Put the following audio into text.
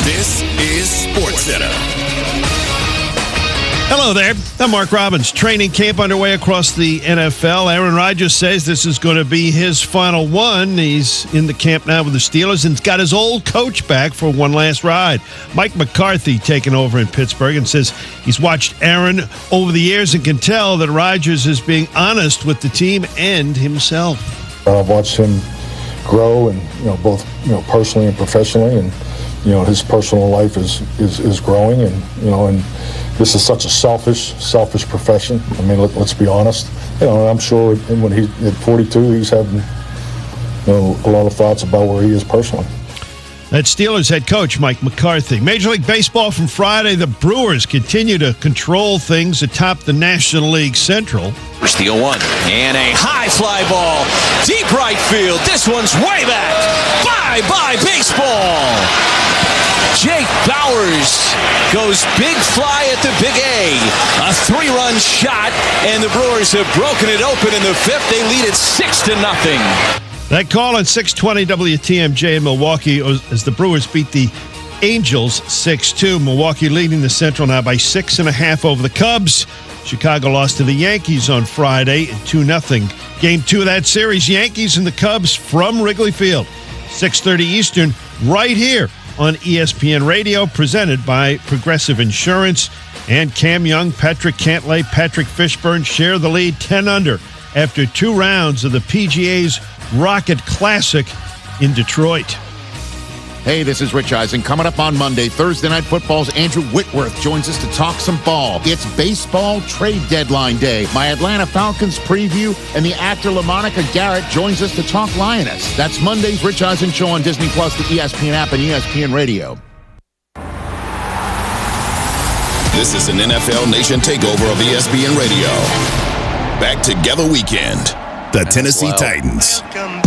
This is SportsCenter. Hello there. I'm Mark Robbins. Training camp underway across the NFL. Aaron Rodgers says this is going to be his final one. He's in the camp now with the Steelers and got his old coach back for one last ride. Mike McCarthy taking over in Pittsburgh and says he's watched Aaron over the years and can tell that Rodgers is being honest with the team and himself. I've watched him grow, and both personally and professionally, and his personal life is growing, and this is such a selfish profession. I mean, let's be honest. I'm sure when he's at 42, he's having a lot of thoughts about where he is personally. That's Steelers head coach Mike McCarthy. Major League Baseball from Friday. The Brewers continue to control things atop the National League Central. There's the 0-1 and a high fly ball, deep right field. This one's way back. Bye baseball. Jake Bauers goes big fly at the Big A. A 3-run shot, and the Brewers have broken it open in the fifth. They lead it 6-0. That call on 620 WTMJ in Milwaukee as the Brewers beat the Angels 6-2. Milwaukee leading the Central now by 6.5 over the Cubs. Chicago lost to the Yankees on Friday 2-0. Game 2 of that series, Yankees and the Cubs from Wrigley Field. 6:30 Eastern, right here on ESPN Radio, presented by Progressive Insurance. And Cam Young, Patrick Cantlay, Patrick Fishburne share the lead 10 under after 2 rounds of the PGA's Rocket Classic in Detroit. Hey, this is Rich Eisen. Coming up on Monday, Thursday Night Football's Andrew Whitworth joins us to talk some ball. It's baseball trade deadline day. My Atlanta Falcons preview, and the actor LaMonica Garrett joins us to talk Lioness. That's Monday's Rich Eisen Show on Disney+, the ESPN app, and ESPN Radio. This is an NFL Nation takeover of ESPN Radio. Back Together Weekend. The Tennessee Titans.